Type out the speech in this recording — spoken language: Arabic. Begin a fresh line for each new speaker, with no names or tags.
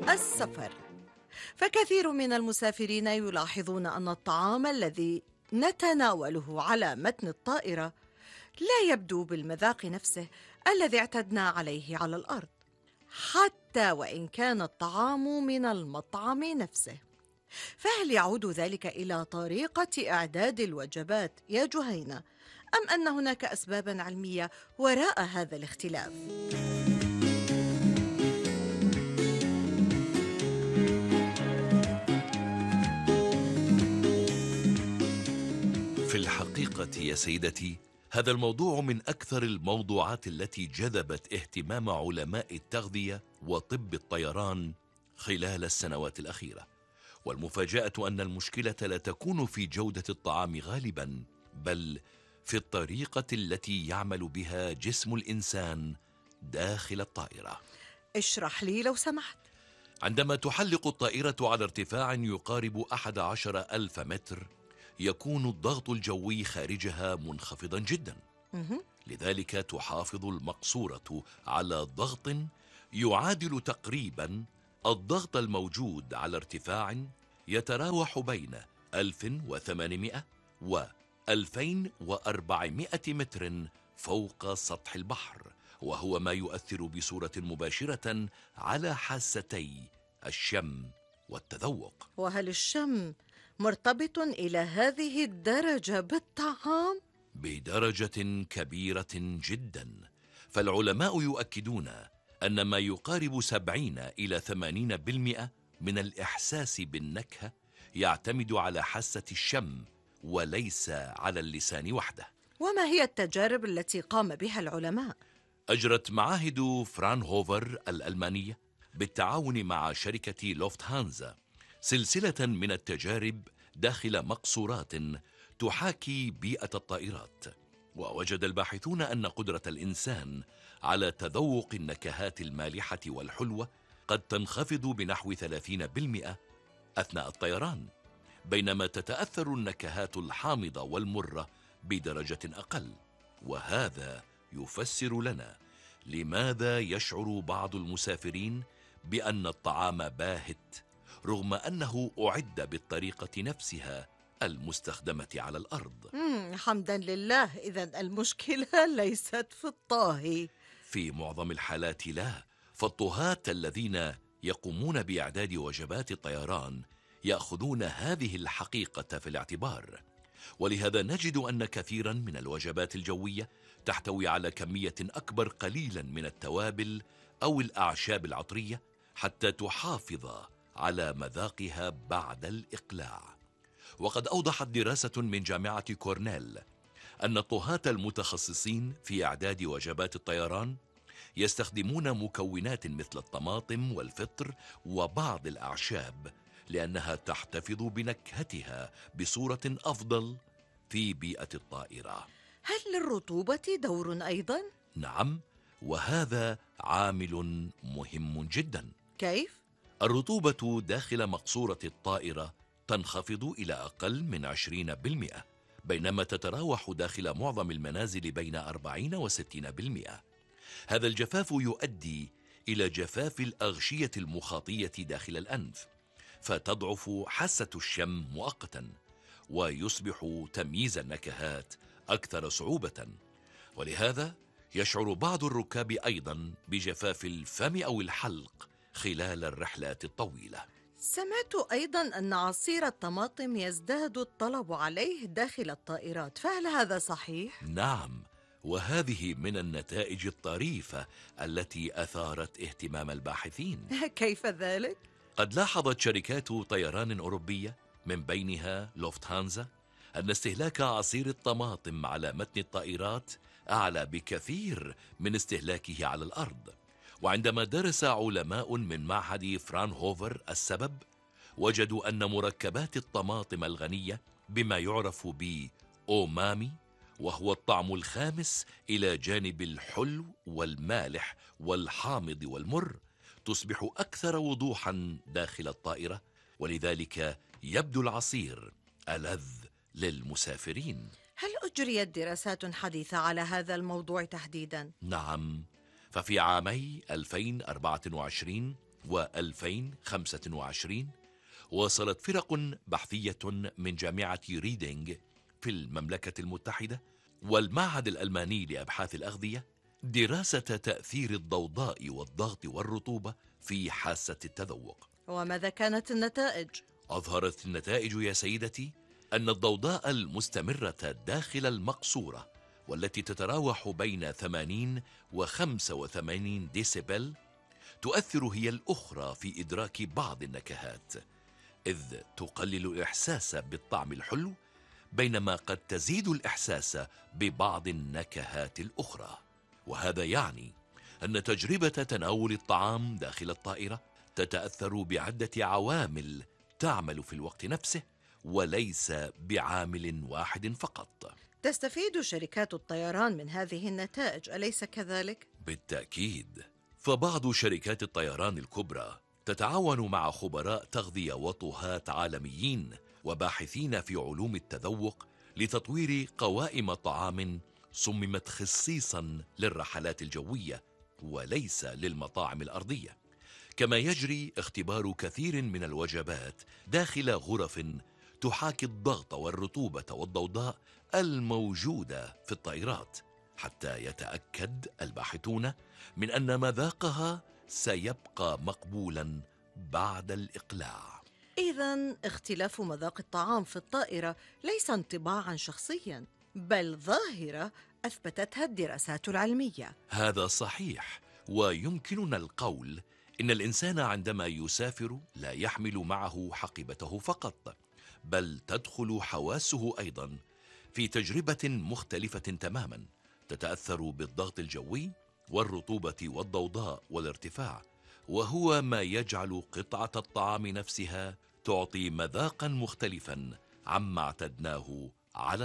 السفر. فكثير من المسافرين يلاحظون أن الطعام الذي نتناوله على متن الطائرة لا يبدو بالمذاق نفسه الذي اعتدنا عليه على الأرض، حتى وإن كان الطعام من المطعم نفسه. فهل يعود ذلك إلى طريقة إعداد الوجبات يا جهينة، أم أن هناك أسباباً علمية وراء هذا الاختلاف؟
في الحقيقة يا سيدتي، هذا الموضوع من أكثر الموضوعات التي جذبت اهتمام علماء التغذية وطب الطيران خلال السنوات الأخيرة. والمفاجأة أن المشكلة لا تكون في جودة الطعام غالبا، بل في الطريقة التي يعمل بها جسم الإنسان داخل الطائرة.
اشرح لي لو سمحت.
عندما تحلق الطائرة على ارتفاع يقارب 11,000 متر، يكون الضغط الجوي خارجها منخفضا جدا. لذلك تحافظ المقصورة على ضغط يعادل تقريبا الضغط الموجود على ارتفاع يتراوح بين 1800 و 2400 متر فوق سطح البحر، وهو ما يؤثر بصورة مباشرة على حاستي الشم والتذوق.
وهل الشم مرتبط إلى هذه الدرجة بالطعام؟
بدرجة كبيرة جدا، فالعلماء يؤكدون أن ما يقارب 70 إلى 80% من الإحساس بالنكهة يعتمد على حاسة الشم وليس على اللسان وحده.
وما هي التجارب التي قام بها العلماء؟
أجرت معاهد فرانهوفر الألمانية بالتعاون مع شركة لوفتهانزا سلسلة من التجارب داخل مقصورات تحاكي بيئة الطائرات. ووجد الباحثون أن قدرة الإنسان على تذوق النكهات المالحة والحلوة قد تنخفض بنحو 30% أثناء الطيران، بينما تتأثر النكهات الحامضة والمرة بدرجة أقل. وهذا يفسر لنا لماذا يشعر بعض المسافرين بأن الطعام باهت رغم أنه أعد بالطريقة نفسها المستخدمة على الأرض.
حمدا لله، إذن المشكلة ليست في الطهي.
في معظم الحالات لا، فالطهاة الذين يقومون بإعداد وجبات الطيران يأخذون هذه الحقيقة في الاعتبار. ولهذا نجد أن كثيرا من الوجبات الجوية تحتوي على كمية أكبر قليلا من التوابل أو الأعشاب العطرية حتى تحافظ على مذاقها بعد الإقلاع. وقد أوضحت دراسة من جامعة كورنيل أن الطهاة المتخصصين في إعداد وجبات الطيران يستخدمون مكونات مثل الطماطم والفطر وبعض الأعشاب لأنها تحتفظ بنكهتها بصورة أفضل في بيئة الطائرة.
هل للرطوبة دور أيضا؟
نعم، وهذا عامل مهم جدا.
كيف؟
الرطوبة داخل مقصورة الطائرة تنخفض إلى أقل من 20%، بينما تتراوح داخل معظم المنازل بين 40 و 60%. هذا الجفاف يؤدي إلى جفاف الأغشية المخاطية داخل الأنف، فتضعف حاسة الشم مؤقتا، ويصبح تمييز النكهات أكثر صعوبة. ولهذا يشعر بعض الركاب أيضا بجفاف الفم أو الحلق خلال الرحلات الطويلة.
سمعت أيضا أن عصير الطماطم يزداد الطلب عليه داخل الطائرات، فهل هذا صحيح؟
نعم، وهذه من النتائج الطريفة التي أثارت اهتمام الباحثين.
كيف ذلك؟
قد لاحظت شركات طيران أوروبية من بينها لوفتهانزا أن استهلاك عصير الطماطم على متن الطائرات أعلى بكثير من استهلاكه على الأرض. وعندما درس علماء من معهد فرانهوفر السبب، وجدوا أن مركبات الطماطم الغنية بما يعرف بأومامي، وهو الطعم الخامس إلى جانب الحلو والمالح والحامض والمر، تصبح أكثر وضوحا داخل الطائرة، ولذلك يبدو العصير ألذ للمسافرين.
هل أجريت دراسات حديثة على هذا الموضوع تحديدا؟
نعم، ففي عامي 2024 و2025 واصلت فرق بحثية من جامعة ريدينغ في المملكة المتحدة والمعهد الألماني لأبحاث الأغذية دراسة تأثير الضوضاء والضغط والرطوبة في حاسة التذوق.
وماذا كانت النتائج؟
أظهرت النتائج يا سيدتي أن الضوضاء المستمرة داخل المقصورة والتي تتراوح بين 80 و 85 ديسيبل تؤثر هي الأخرى في إدراك بعض النكهات، إذ تقلل الإحساس بالطعم الحلو بينما قد تزيد الإحساس ببعض النكهات الأخرى. وهذا يعني أن تجربة تناول الطعام داخل الطائرة تتأثر بعدة عوامل تعمل في الوقت نفسه وليس بعامل واحد فقط.
تستفيد شركات الطيران من هذه النتائج، أليس كذلك؟
بالتأكيد، فبعض شركات الطيران الكبرى تتعاون مع خبراء تغذية وطهاة عالميين وباحثين في علوم التذوق لتطوير قوائم طعام صممت خصيصا للرحلات الجوية وليس للمطاعم الأرضية. كما يجري اختبار كثير من الوجبات داخل غرف تحاكي الضغط والرطوبة والضوضاء الموجودة في الطائرات حتى يتأكد الباحثون من أن مذاقها سيبقى مقبولا بعد الإقلاع.
إذن اختلاف مذاق الطعام في الطائرة ليس انطباعا شخصيا، بل ظاهرة أثبتتها الدراسات العلمية.
هذا صحيح، ويمكننا القول إن الإنسان عندما يسافر لا يحمل معه حقيبته فقط، بل تدخل حواسه أيضا في تجربة مختلفة تماما تتأثر بالضغط الجوي والرطوبة والضوضاء والارتفاع، وهو ما يجعل قطعة الطعام نفسها تعطي مذاقا مختلفا عما اعتدناه على